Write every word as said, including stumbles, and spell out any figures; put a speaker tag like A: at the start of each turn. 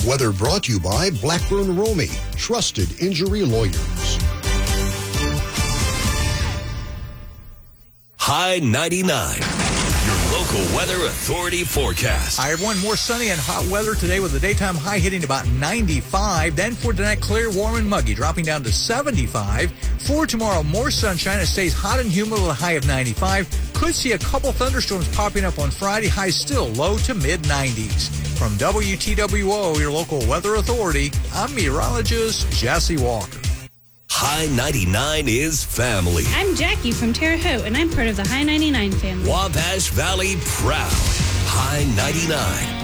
A: Weather brought to you by Blackburn Romey, trusted injury lawyers.
B: High ninety-nine, your local weather authority forecast.
C: Hi, everyone. More sunny and hot weather today with the daytime high hitting about ninety-five. Then for tonight, clear, warm, and muggy, dropping down to seventy-five. For tomorrow, more sunshine. It stays hot and humid with a high of ninety-five. Could see a couple thunderstorms popping up on Friday. High still low to mid nineties. From W T W O, your local weather authority, I'm meteorologist Jesse Walker.
B: High ninety-nine is family.
D: I'm Jackie from Terre Haute, and I'm part of the High ninety-nine family.
B: Wabash Valley proud. High ninety-nine.